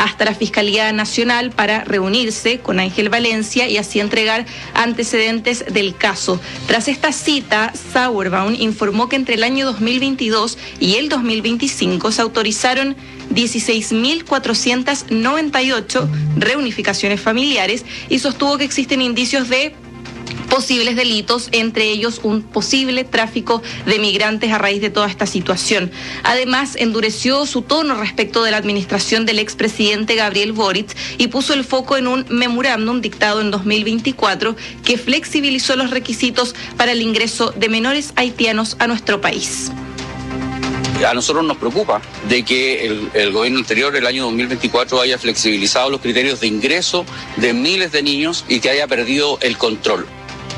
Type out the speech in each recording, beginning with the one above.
hasta la Fiscalía Nacional para reunirse con Ángel Valencia y así entregar antecedentes del caso. Tras esta cita, Sauerbaum informó que entre el año 2022 y el 2025 se autorizaron 16.498 reunificaciones familiares y sostuvo que existen indicios de posibles delitos, entre ellos un posible tráfico de migrantes a raíz de toda esta situación. Además, endureció su tono respecto de la administración del expresidente Gabriel Boric y puso el foco en un memorándum dictado en 2024 que flexibilizó los requisitos para el ingreso de menores haitianos a nuestro país. A nosotros nos preocupa de que el gobierno anterior, el año 2024, haya flexibilizado los criterios de ingreso de miles de niños y que haya perdido el control.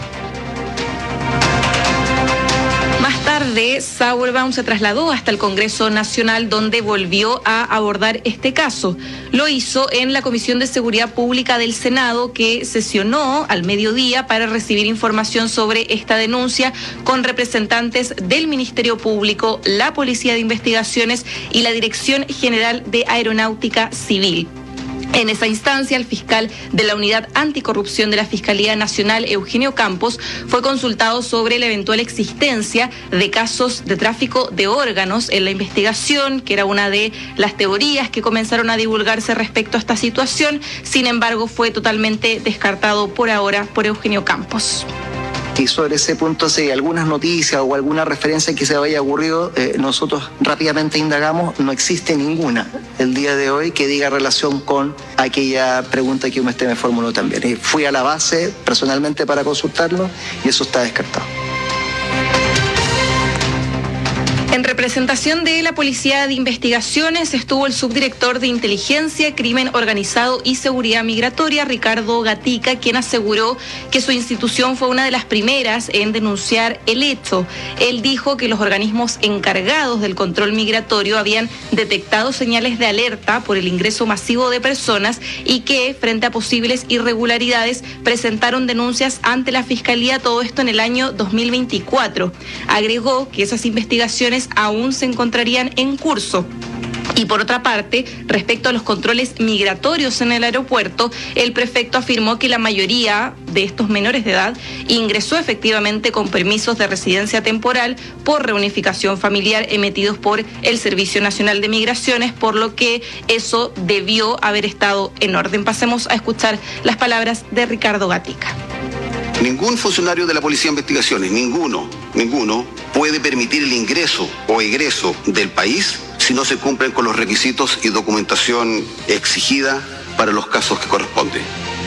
Más tarde, Sauerbaum se trasladó hasta el Congreso Nacional, donde volvió a abordar este caso. Lo hizo en la Comisión de Seguridad Pública del Senado, que sesionó al mediodía para recibir información sobre esta denuncia con representantes del Ministerio Público, la Policía de Investigaciones y la Dirección General de Aeronáutica Civil. En esa instancia, el fiscal de la Unidad Anticorrupción de la Fiscalía Nacional, Eugenio Campos, fue consultado sobre la eventual existencia de casos de tráfico de órganos en la investigación, que era una de las teorías que comenzaron a divulgarse respecto a esta situación. Sin embargo, fue totalmente descartado por ahora por Eugenio Campos. Y sobre ese punto, si hay algunas noticias o alguna referencia que se haya ocurrido, nosotros rápidamente indagamos. No existe ninguna el día de hoy que diga relación con aquella pregunta que usted me formuló también. Y fui a la base personalmente para consultarlo y eso está descartado. En representación de la Policía de Investigaciones estuvo el subdirector de Inteligencia, Crimen Organizado y Seguridad Migratoria, Ricardo Gatica, quien aseguró que su institución fue una de las primeras en denunciar el hecho. Él dijo que los organismos encargados del control migratorio habían detectado señales de alerta por el ingreso masivo de personas y que, frente a posibles irregularidades, presentaron denuncias ante la Fiscalía, todo esto en el año 2024. Agregó que esas investigaciones aún se encontrarían en curso. Y por otra parte, respecto a los controles migratorios en el aeropuerto, el prefecto afirmó que la mayoría de estos menores de edad ingresó efectivamente con permisos de residencia temporal por reunificación familiar emitidos por el Servicio Nacional de Migraciones, por lo que eso debió haber estado en orden. Pasemos a escuchar las palabras de Ricardo Gatica. Ningún funcionario de la Policía de Investigaciones, ninguno, puede permitir el ingreso o egreso del país si no se cumplen con los requisitos y documentación exigida para los casos que corresponden.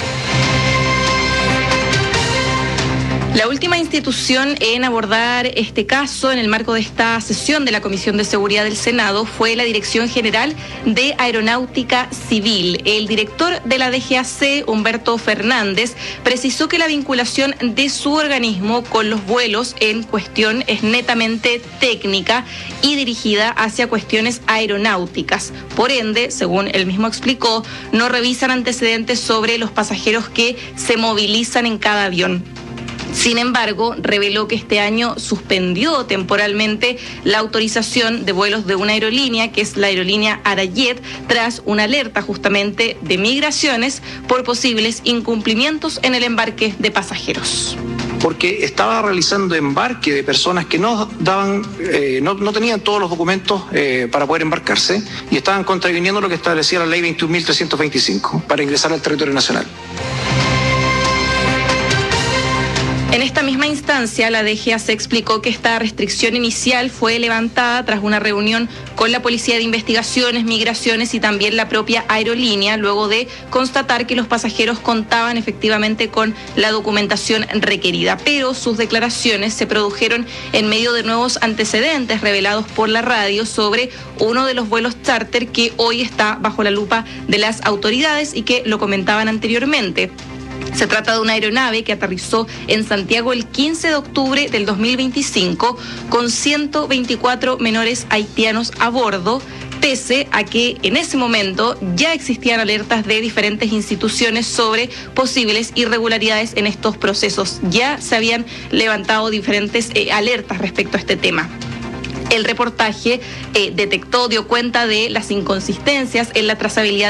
La última institución en abordar este caso en el marco de esta sesión de la Comisión de Seguridad del Senado fue la Dirección General de Aeronáutica Civil. El director de la DGAC, Humberto Fernández, precisó que la vinculación de su organismo con los vuelos en cuestión es netamente técnica y dirigida hacia cuestiones aeronáuticas. Por ende, según él mismo explicó, no revisan antecedentes sobre los pasajeros que se movilizan en cada avión. Sin embargo, reveló que este año suspendió temporalmente la autorización de vuelos de una aerolínea, que es la aerolínea Arayet, tras una alerta justamente de migraciones por posibles incumplimientos en el embarque de pasajeros. Porque estaba realizando embarque de personas que no tenían todos los documentos para poder embarcarse y estaban contraviniendo lo que establecía la ley 21.325 para ingresar al territorio nacional. En esta misma instancia, la DGAC explicó que esta restricción inicial fue levantada tras una reunión con la Policía de Investigaciones, Migraciones y también la propia aerolínea, luego de constatar que los pasajeros contaban efectivamente con la documentación requerida. Pero sus declaraciones se produjeron en medio de nuevos antecedentes revelados por la radio sobre uno de los vuelos charter que hoy está bajo la lupa de las autoridades y que lo comentaban anteriormente. Se trata de una aeronave que aterrizó en Santiago el 15 de octubre del 2025 con 124 menores haitianos a bordo, pese a que en ese momento ya existían alertas de diferentes instituciones sobre posibles irregularidades en estos procesos. Ya se habían levantado diferentes alertas respecto a este tema. El reportaje dio cuenta de las inconsistencias en la trazabilidad